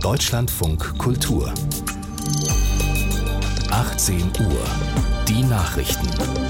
Deutschlandfunk Kultur 18 Uhr. Die Nachrichten.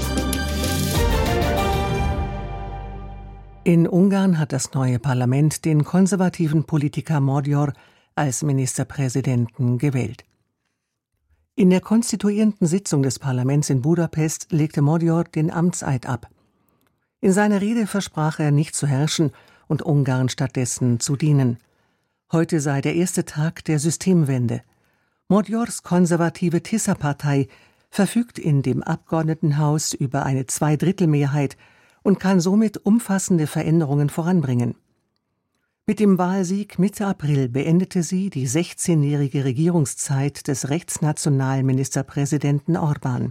In Ungarn hat das neue Parlament den konservativen Politiker Magyar als Ministerpräsidenten gewählt. In der konstituierenden Sitzung des Parlaments in Budapest legte Magyar den Amtseid ab. In seiner Rede versprach er, nicht zu herrschen und Ungarn stattdessen zu dienen. Heute sei der erste Tag der Systemwende. Magyars konservative Tisza-Partei verfügt in dem Abgeordnetenhaus über eine Zweidrittelmehrheit und kann somit umfassende Veränderungen voranbringen. Mit dem Wahlsieg Mitte April beendete sie die 16-jährige Regierungszeit des rechtsnationalen Ministerpräsidenten Orbán.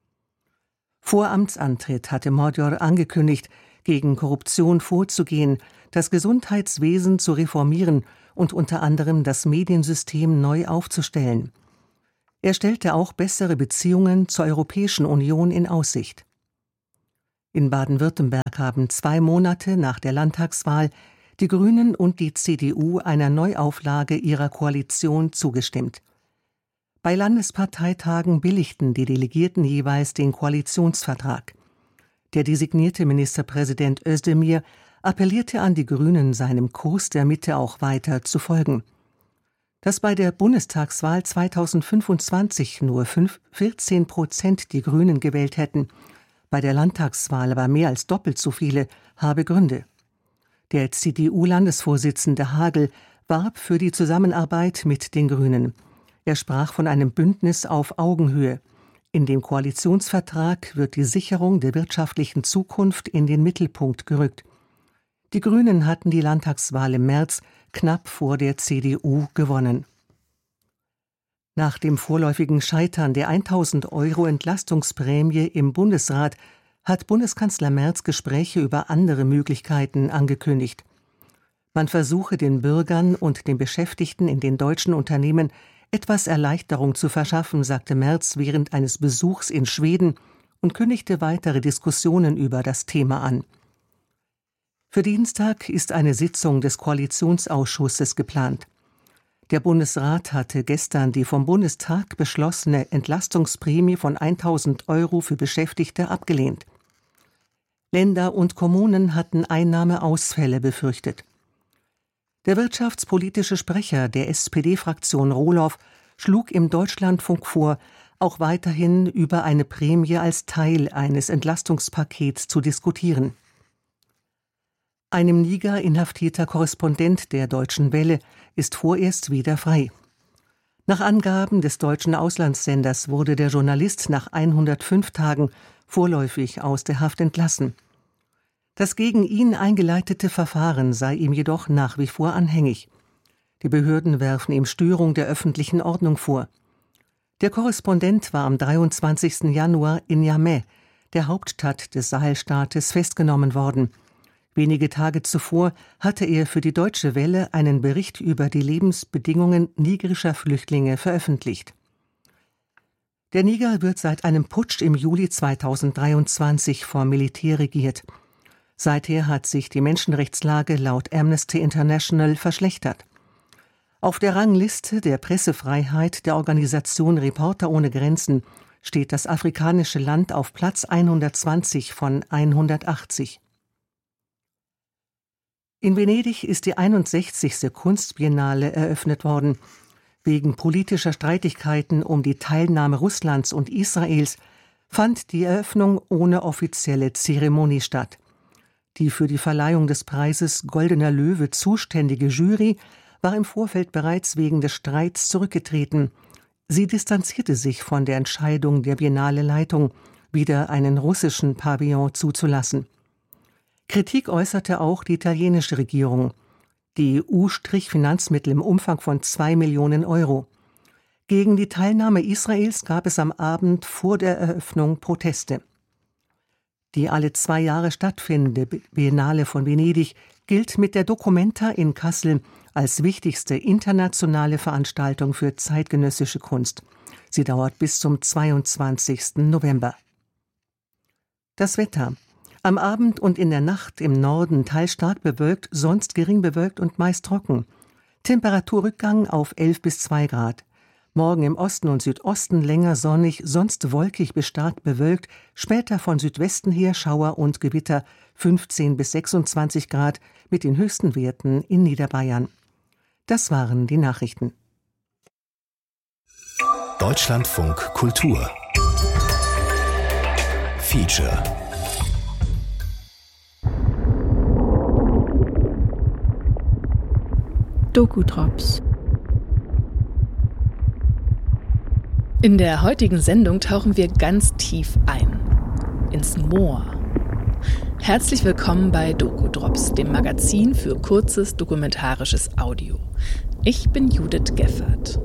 Vor Amtsantritt hatte Magyar angekündigt, gegen Korruption vorzugehen, das Gesundheitswesen zu reformieren und unter anderem das Mediensystem neu aufzustellen. Er stellte auch bessere Beziehungen zur Europäischen Union in Aussicht. In Baden-Württemberg haben 2 Monate nach der Landtagswahl die Grünen und die CDU einer Neuauflage ihrer Koalition zugestimmt. Bei Landesparteitagen billigten die Delegierten jeweils den Koalitionsvertrag. Der designierte Ministerpräsident Özdemir appellierte an die Grünen, seinem Kurs der Mitte auch weiter zu folgen. Dass bei der Bundestagswahl 2025 nur 14% die Grünen gewählt hätten, bei der Landtagswahl aber mehr als doppelt so viele, habe Gründe. Der CDU-Landesvorsitzende Hagel warb für die Zusammenarbeit mit den Grünen. Er sprach von einem Bündnis auf Augenhöhe. In dem Koalitionsvertrag wird die Sicherung der wirtschaftlichen Zukunft in den Mittelpunkt gerückt. Die Grünen hatten die Landtagswahl im März knapp vor der CDU gewonnen. Nach dem vorläufigen Scheitern der 1.000 € Entlastungsprämie im Bundesrat hat Bundeskanzler Merz Gespräche über andere Möglichkeiten angekündigt. Man versuche den Bürgern und den Beschäftigten in den deutschen Unternehmen etwas Erleichterung zu verschaffen, sagte Merz während eines Besuchs in Schweden und kündigte weitere Diskussionen über das Thema an. Für Dienstag ist eine Sitzung des Koalitionsausschusses geplant. Der Bundesrat hatte gestern die vom Bundestag beschlossene Entlastungsprämie von 1.000 € für Beschäftigte abgelehnt. Länder und Kommunen hatten Einnahmeausfälle befürchtet. Der wirtschaftspolitische Sprecher der SPD-Fraktion Rohloff schlug im Deutschlandfunk vor, auch weiterhin über eine Prämie als Teil eines Entlastungspakets zu diskutieren. Ein im Niger inhaftierter Korrespondent der Deutschen Welle ist vorerst wieder frei. Nach Angaben des deutschen Auslandssenders wurde der Journalist nach 105 Tagen vorläufig aus der Haft entlassen. Das gegen ihn eingeleitete Verfahren sei ihm jedoch nach wie vor anhängig. Die Behörden werfen ihm Störung der öffentlichen Ordnung vor. Der Korrespondent war am 23. Januar in Niamey, der Hauptstadt des Sahelstaates, festgenommen worden. Wenige Tage zuvor hatte er für die Deutsche Welle einen Bericht über die Lebensbedingungen nigerischer Flüchtlinge veröffentlicht. Der Niger wird seit einem Putsch im Juli 2023 vom Militär regiert. Seither hat sich die Menschenrechtslage laut Amnesty International verschlechtert. Auf der Rangliste der Pressefreiheit der Organisation Reporter ohne Grenzen steht das afrikanische Land auf Platz 120 von 180. In Venedig ist die 61. Kunstbiennale eröffnet worden. Wegen politischer Streitigkeiten um die Teilnahme Russlands und Israels fand die Eröffnung ohne offizielle Zeremonie statt. Die für die Verleihung des Preises Goldener Löwe zuständige Jury war im Vorfeld bereits wegen des Streits zurückgetreten. Sie distanzierte sich von der Entscheidung der Biennale-Leitung, wieder einen russischen Pavillon zuzulassen. Kritik äußerte auch die italienische Regierung. Die EU strich Finanzmittel im Umfang von 2 Millionen €. Gegen die Teilnahme Israels gab es am Abend vor der Eröffnung Proteste. Die alle 2 Jahre stattfindende Biennale von Venedig gilt mit der Documenta in Kassel als wichtigste internationale Veranstaltung für zeitgenössische Kunst. Sie dauert bis zum 22. November. Das Wetter. Am Abend und in der Nacht im Norden teils stark bewölkt, sonst gering bewölkt und meist trocken. Temperaturrückgang auf 11 bis 2 Grad. Morgen im Osten und Südosten länger sonnig, sonst wolkig bis stark bewölkt, später von Südwesten her Schauer und Gewitter, 15 bis 26 Grad mit den höchsten Werten in Niederbayern. Das waren die Nachrichten. Deutschlandfunk Kultur Feature Dokudrops. In der heutigen Sendung tauchen wir ganz tief ein. Ins Moor. Herzlich willkommen bei Dokudrops, dem Magazin für kurzes dokumentarisches Audio. Ich bin Judith Geffert.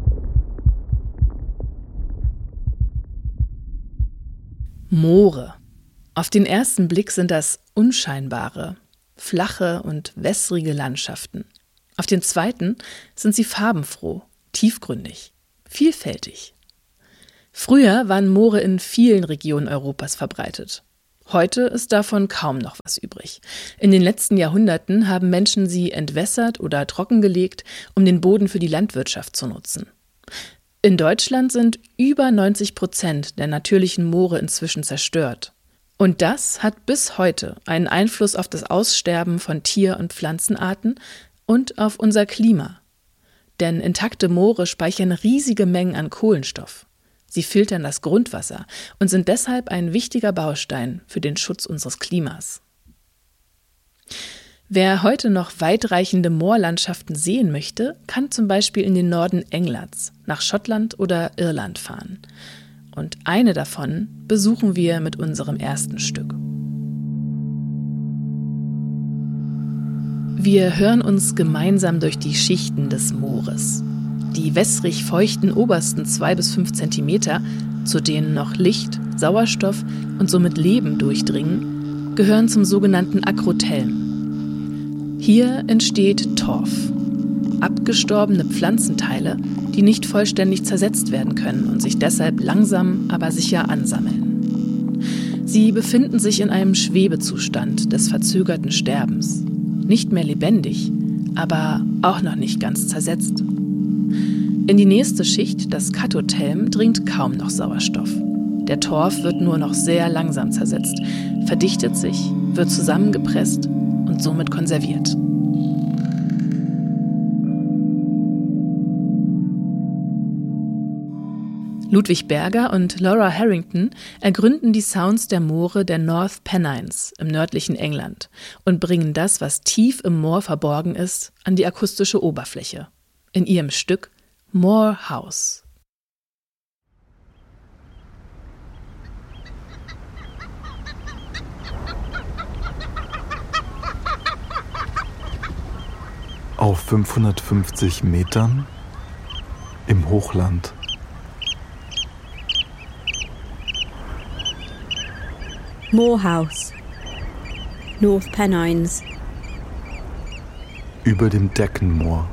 Moore. Auf den ersten Blick sind das unscheinbare, flache und wässrige Landschaften. Auf den zweiten sind sie farbenfroh, tiefgründig, vielfältig. Früher waren Moore in vielen Regionen Europas verbreitet. Heute ist davon kaum noch was übrig. In den letzten Jahrhunderten haben Menschen sie entwässert oder trockengelegt, um den Boden für die Landwirtschaft zu nutzen. In Deutschland sind über 90% der natürlichen Moore inzwischen zerstört. Und das hat bis heute einen Einfluss auf das Aussterben von Tier- und Pflanzenarten und auf unser Klima. Denn intakte Moore speichern riesige Mengen an Kohlenstoff. Sie filtern das Grundwasser und sind deshalb ein wichtiger Baustein für den Schutz unseres Klimas. Wer heute noch weitreichende Moorlandschaften sehen möchte, kann zum Beispiel in den Norden Englands, nach Schottland oder Irland fahren. Und eine davon besuchen wir mit unserem ersten Stück. Wir hören uns gemeinsam durch die Schichten des Moores. Die wässrig feuchten obersten 2 bis 5 Zentimeter, zu denen noch Licht, Sauerstoff und somit Leben durchdringen, gehören zum sogenannten Akrothelm. Hier entsteht Torf, abgestorbene Pflanzenteile, die nicht vollständig zersetzt werden können und sich deshalb langsam, aber sicher ansammeln. Sie befinden sich in einem Schwebezustand des verzögerten Sterbens. Nicht mehr lebendig, aber auch noch nicht ganz zersetzt. In die nächste Schicht, das Kattothelm, dringt kaum noch Sauerstoff. Der Torf wird nur noch sehr langsam zersetzt, verdichtet sich, wird zusammengepresst und somit konserviert. Ludwig Berger und Laura Harrington ergründen die Sounds der Moore der North Pennines im nördlichen England und bringen das, was tief im Moor verborgen ist, an die akustische Oberfläche. In ihrem Stück Moor House. Auf 550 Metern im Hochland. Moor House, North Pennines. Über dem Deckenmoor.